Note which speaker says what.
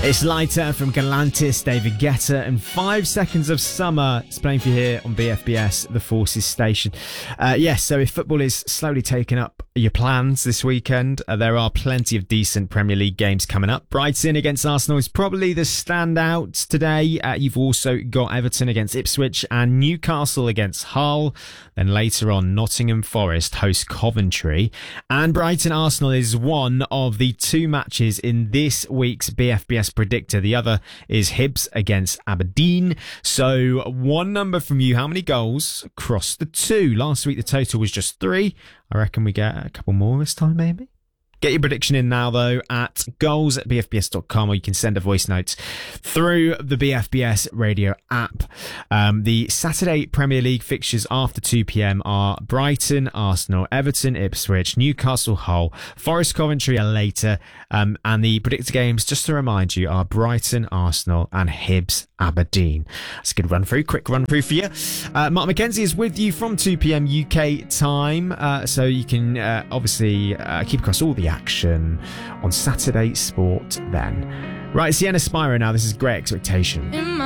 Speaker 1: It's Lighter from Galantis, David Guetta, and 5 Seconds of Summer. It's playing for you here on BFBS, the Forces station. So if football is slowly taking up your plans this weekend, there are plenty of decent Premier League games coming up. Brighton against Arsenal is probably the standout today. You've also got Everton against Ipswich and Newcastle against Hull. Then later on, Nottingham Forest host Coventry. And Brighton-Arsenal is one of the two matches in this week's BFBS Predictor. The other is Hibs against Aberdeen. So one number from you. How many goals across the two? Last week the total was just 3. I reckon we get a couple more this time, maybe. Get your prediction in now, though, at goals@bfbs.com, or you can send a voice note through the BFBS radio app. The Saturday Premier League fixtures after 2 p.m. are Brighton, Arsenal, Everton, Ipswich, Newcastle, Hull, Forest, Coventry are later. And the predictor games, just to remind you, are Brighton, Arsenal, and Hibs, Aberdeen. That's a good quick run through for you. Mark McKenzie is with you from 2 p.m. UK time, so you can obviously keep across all the action on Saturday Sport then. Right, Sienna Spiro now. This is Great Expectation.